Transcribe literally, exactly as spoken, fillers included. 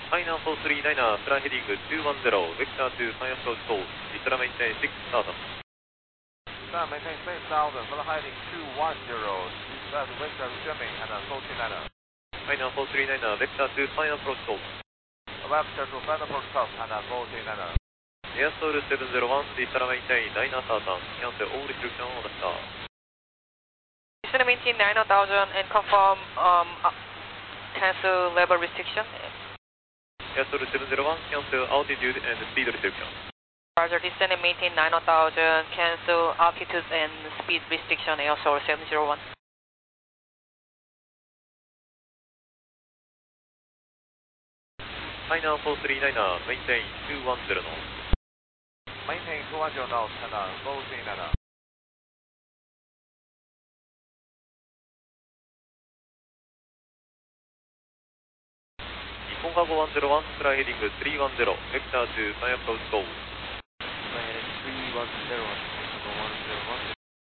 China four three nine, fly heading two one zero, vector to fire approach call, Isra maintain six thousand. Isra maintain six thousand, fly heading two one zero, Isra vector jamming and four three nine. China four three nine, vector to fire approach call. Vector to fire approach call and four three nine. Airstall seven zero one, Isra maintain nine thousand, cancel all restriction on the star. Isra maintain nine thousand and confirm um, uh, cancel level restriction. Airstall seven zero one, cancel altitude and speed restriction. Roger, descend and maintain nine thousand, cancel altitude and speed restriction, Airstall seven zero one. China four three nine, maintain two one zero knots. Maintain two one zero knots and four three nine. Concargo one zero one, fly heading three one zero, vector to fire approach call. Fly heading three one zero.